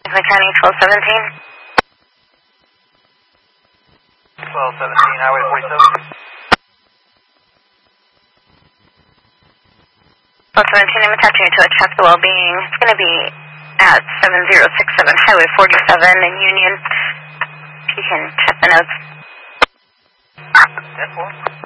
County 1217. 1217, Highway 47. 1217, I'm attaching you to a check the well-being. It's going to be at 7067 Highway 47 in Union. If you can check the notes. 10-4.